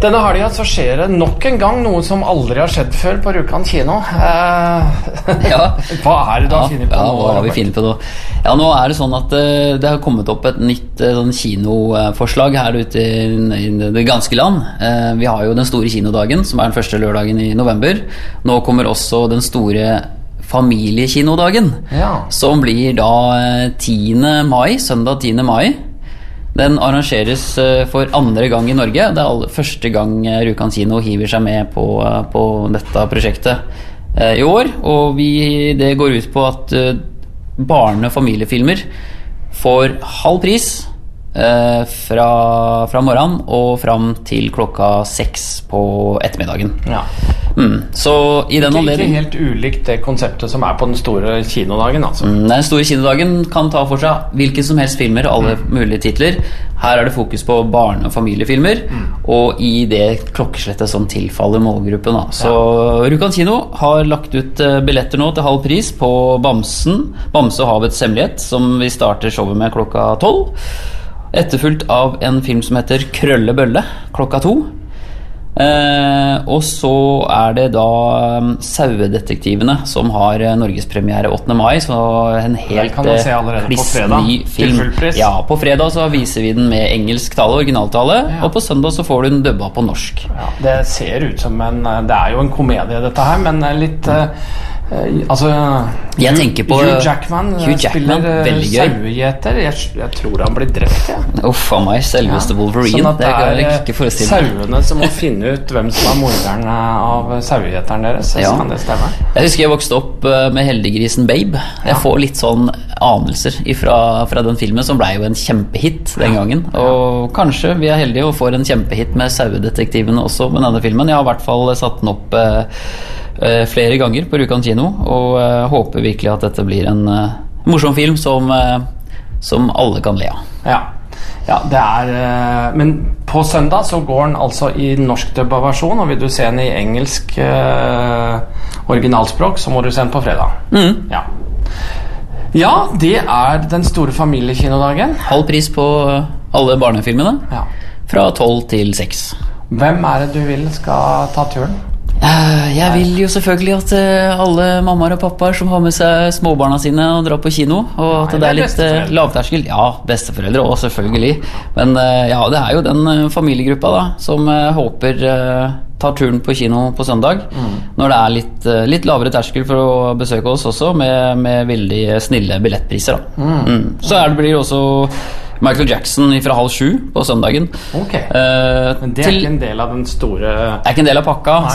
Denne helgen så skjer det nok en gang noe som aldri har skjedd før på Rjukan kino. Ja. Hva er det du har funnet på nå? Hva har vi funnet på nå? Ja, nå er det sånn at det har kommet opp et nytt sånn kinoforslag her ute i det ganske land. Vi har jo den store kinodagen, som er den første lørdagen i november. Nå kommer også den store familiekinodagen, som blir da 10. mai, søndag 10. mai. Den arrangeres for andre gang i Norge. Det er første gang Rjukan kino hiver seg med på dette prosjektet i år. Og det går ut på at barne- og familiefilmer får halv pris fra morgenen og fram til klokka 6 på ettermiddagen. Ja. Så i den anledning ikke helt ulikt det konseptet som er på den store kinodagen, altså. Den store kinodagen kan ta for seg hvilke som helst filmer, alle mulige titler. Her er det fokus på barne- og familiefilmer, og i det klokkeslettet som tilfaller målgruppen, da. Så Rjukan kino har lagt ut billetter nå til halv pris på Bamsen, Bamse og havets hemmelighet, som vi starter showet med klokka 12, etterfulgt av en film som heter Krølle Bølle klokka 2. Og så er det da Sauedetektivene som har norgespremiere 8. mai, så en helt kliss-ny film. Ja, på fredag så viser vi den med engelsk tale, originaltale, og på søndag så får du den dubba på norsk. Ja, det ser ut som det er jo en komedie dette her, men litt altså jeg tenker på Hugh Jackman spiller sauegjeter. Jeg tror han blir drept, Uffa meg, selveste Wolverine. Sånn at det er sauene som må finne ut hvem som er morderen av sauegjeteren deres. Kan det stemme? Jeg husker jeg vokste opp med Heldiggrisen Babe. Jeg får litt sånn anelser fra den filmen, som ble jo en kjempehit den gangen. Og kanskje vi er heldige og får en kjempehit med Sauedetektivene også med denne filmen. Jeg har i hvert fall satt den opp flere ganger på Rjukan kino, og håper virkelig at dette blir en morsom film som alle kan le av. Ja, det er men på søndag så går den altså i norskdubba versjon, og vil du se den i engelsk originalspråk, så må du se den på fredag. Ja, det er den store familiekinodagen. Halv pris på alle barnefilmene, fra 12 til 6. Hvem er det du vil skal ta turen? Jeg vil jo selvfølgelig at alle mammaer og pappaer som har med seg småbarna sine og drar på kino, og at det er litt lavterskel. Ja, besteforeldre også selvfølgelig. Men ja, det er jo den familiegruppa da, som håper tar turen på kino på søndag, når det er litt lavere terskel for å besøke oss også, med veldig snille billettpriser da. Så blir det også Michael Jackson fra 6:30 på søndagen. Men det er ikke en del av den store... Det er ikke en del av pakka.